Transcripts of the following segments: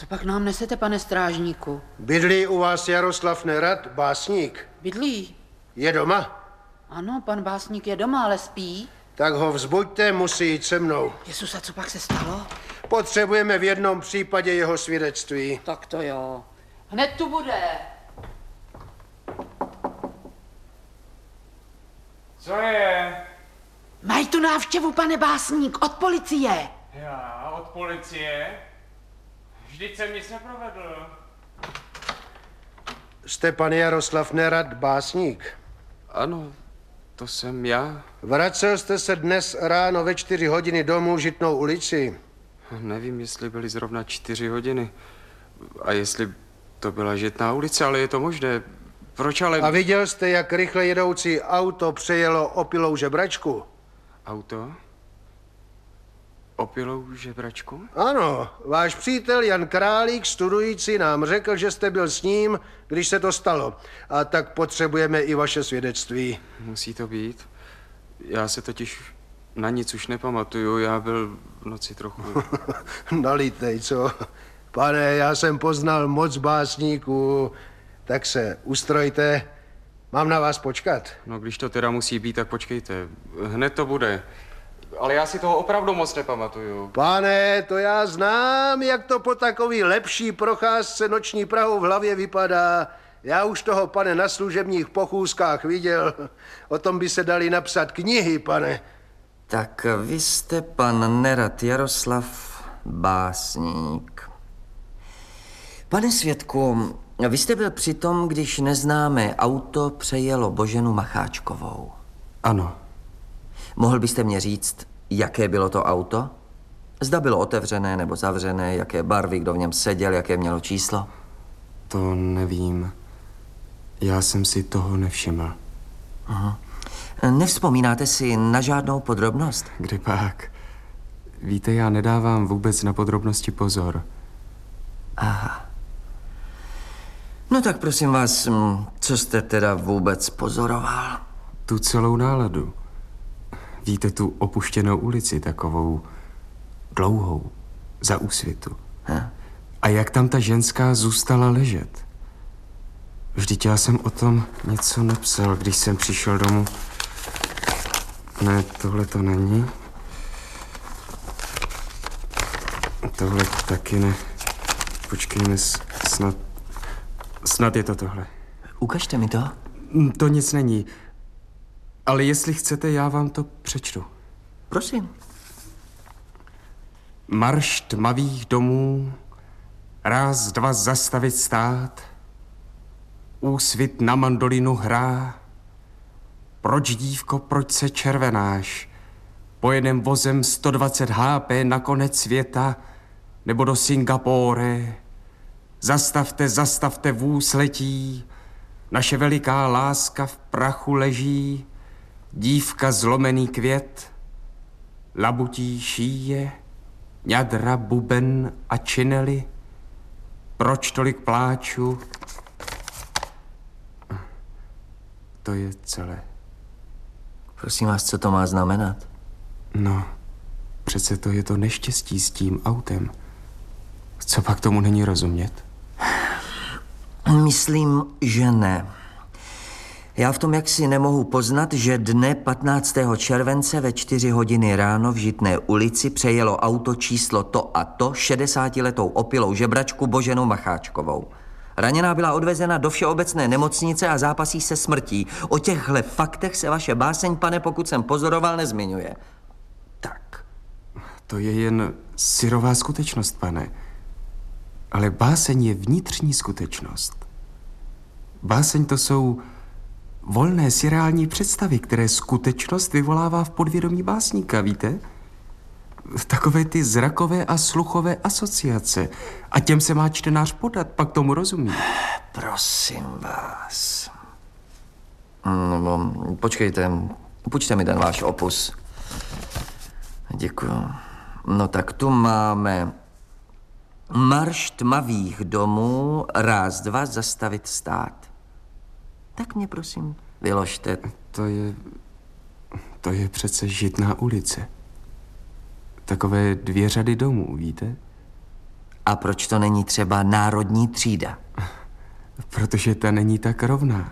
Co pak nám nesete, pane strážníku? Bydlí u vás Jaroslav Nerad, básník? Bydlí. Je doma? Ano, pan básník je doma, ale spí. Tak ho vzbuďte, musí jít se mnou. Jezus, a co pak se stalo? Potřebujeme v jednom případě jeho svědectví. Tak to jo. Hned tu bude. Co je? Mají tu návštěvu, pane básník, od policie. Já, od policie? Vždyť jsem nic neprovedl. Jste pan Jaroslav Nerad, básník? Ano, to jsem já. Vracel jste se dnes ráno ve 4 hodiny domů Žitnou ulici? Nevím, jestli byly zrovna 4 hodiny a jestli to byla Žitná ulice, ale je to možné. Proč ale... A viděl jste, jak rychle jedoucí auto přejelo opilou žebračku? Auto? Opilou žebračku? Ano, váš přítel Jan Králík, studující, nám řekl, že jste byl s ním, když se to stalo. A tak potřebujeme i vaše svědectví. Musí to být. Já se totiž na nic už nepamatuju, já byl v noci trochu... Nalitej, co? Pane, já jsem poznal moc básníků, tak se ustrojte. Mám na vás počkat. No, když to teda musí být, tak počkejte. Hned to bude. Ale já si toho opravdu moc nepamatuju. Pane, to já znám, jak to po takový lepší procházce noční Prahou v hlavě vypadá. Já už toho, pane, na služebních pochůzkách viděl. O tom by se dali napsat knihy, pane. Tak vy jste pan Nerad Jaroslav, básník. Pane svědku, vy jste byl při tom, když neznámé auto přejelo Boženu Macháčkovou. Ano. Mohl byste mě říct, jaké bylo to auto? Zda bylo otevřené nebo zavřené, jaké barvy, kdo v něm seděl, jaké mělo číslo? To nevím. Já jsem si toho nevšiml. Aha. Nevzpomínáte si na žádnou podrobnost? Kde pak? Víte, já nedávám vůbec na podrobnosti pozor. Aha. No tak prosím vás, co jste teda vůbec pozoroval? Tu celou náladu. Víte tu opuštěnou ulici, takovou dlouhou, za Úsvitu. A jak tam ta ženská zůstala ležet. Vždyť já jsem o tom něco napsal, když jsem přišel domů. Ne, tohle to není. Tohle taky ne. Počkejme, snad je to tohle. Ukažte mi to. To nic není. Ale jestli chcete, já vám to přečtu. Prosím. Marš tmavých domů, ráz, dva zastavit stát, Úsvit na mandolinu hrá. Proč, dívko, proč se červenáš? Pojedem vozem 120 HP na konec světa, nebo do Singapore. Zastavte, zastavte, vůz letí, naše veliká láska v prachu leží, dívka zlomený květ, labutí šíje, ňadra, buben a činely. Proč tolik pláču? To je celé. Prosím vás, co to má znamenat? No, přece to je to neštěstí s tím autem. Co pak tomu není rozumět? Myslím, že ne. Já v tom jaksi nemohu poznat, že dne 15. července ve 4 hodiny ráno v Žitné ulici přejelo auto číslo to a to 60letou opilou žebračku Boženu Macháčkovou. Raněná byla odvezena do všeobecné nemocnice a zápasí se smrtí. O těchhle faktech se vaše báseň, pane, pokud jsem pozoroval, nezmiňuje. Tak. To je jen syrová skutečnost, pane. Ale báseň je vnitřní skutečnost. Báseň to jsou volné sirreální představy, které skutečnost vyvolává v podvědomí básníka, víte? Takové ty zrakové a sluchové asociace. A těm se má čtenář podat, pak tomu rozumí. Prosím vás. No, počkejte, půjčte mi ten váš opus. Děkuju. No tak tu máme Marš tmavých domů, ráz, dva, zastavit stát. Tak mě prosím vyložte. To je přece Žitná ulice. Takové 2 řady domů, víte? A proč to není třeba národní třída? Protože ta není tak rovná.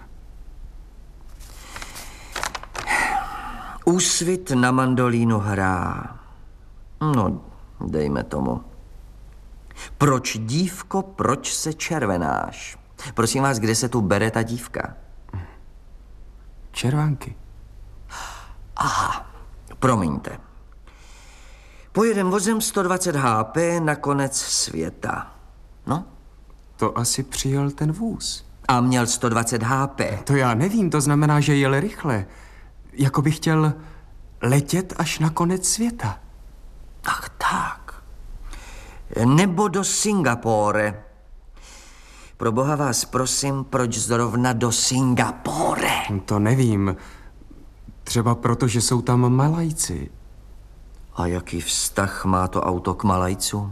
Úsvit na mandolínu hrá. No, dejme tomu. Proč, dívko, proč se červenáš? Prosím vás, kde se tu bere ta dívka? Červánky. Promiňte. Pojedem vozem 120 HP na konec světa. No? To asi přijel ten vůz. A měl 120 HP. To já nevím, to znamená, že jel rychle. Jako by chtěl letět až na konec světa. Ach tak. Nebo do Singapore. Pro boha vás prosím, proč zrovna do Singapore? To nevím. Třeba proto, že jsou tam Malajci. A jaký vztah má to auto k Malajcům?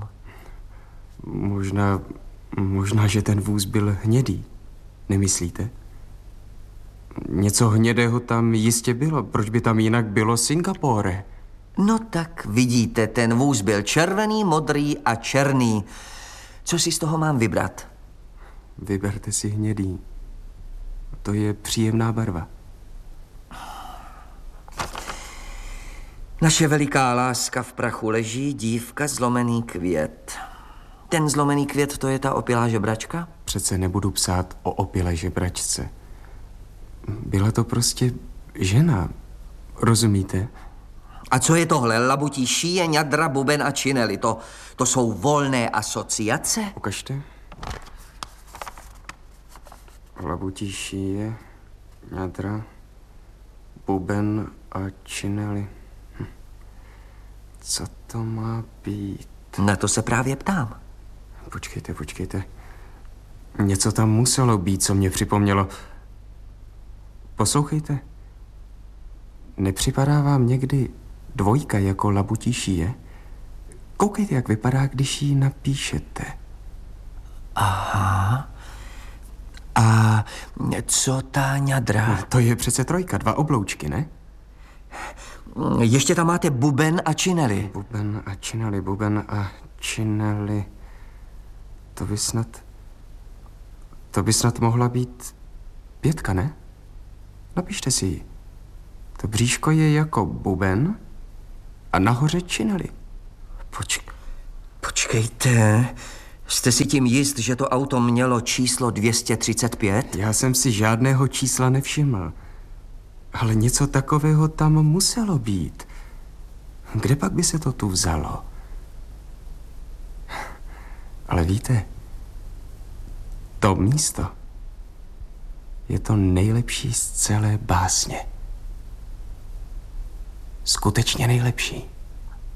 Možná, že ten vůz byl hnědý. Nemyslíte? Něco hnědého tam jistě bylo. Proč by tam jinak bylo Singapore? No tak vidíte, ten vůz byl červený, modrý a černý. Co si z toho mám vybrat? Vyberte si hnědý. To je příjemná barva. Naše veliká láska v prachu leží, dívka zlomený květ. Ten zlomený květ, to je ta opilá žebračka? Přece nebudu psát o opilé žebračce. Byla to prostě žena. Rozumíte? A co je tohle? Labutí šíje, ňadra, buben a činely. To jsou volné asociace? Ukažte. Labutí šíje, ňadra, buben a činely. Co to má být? Na to se právě ptám. Počkejte. Něco tam muselo být, co mě připomnělo. Poslouchejte. Nepřipadá vám někdy dvojka jako labutí šíje? Koukejte, jak vypadá, když ji napíšete. Aha. A co ta ňadra? To je přece trojka, 2 obloučky, ne? Ještě tam máte buben a činely. Buben a činely. To by snad mohla být 5, ne? Napište si ji. To bříško je jako buben a nahoře činely. Počkejte, jste si tím jist, že to auto mělo číslo 235? Já jsem si žádného čísla nevšiml. Ale něco takového tam muselo být. Kde pak by se to tu vzalo? Ale víte, to místo je to nejlepší z celé básně. Skutečně nejlepší.